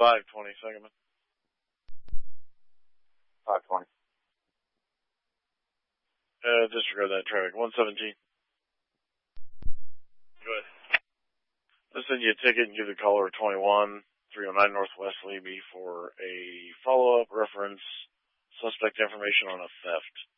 520, Sangamon. 520. Disregard that traffic. 117. Go ahead. Let's send you a ticket and give the caller 21 309 Northwest Levy for a follow-up reference suspect information on a theft.